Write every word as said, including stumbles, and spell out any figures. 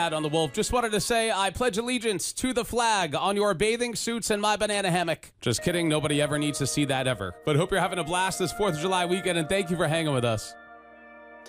On the Wolf. Just wanted to say I pledge allegiance to the flag on your bathing suits and my banana hammock. Just kidding. Nobody ever needs to see that ever. But hope you're having a blast this fourth of July weekend, and thank you for hanging with us.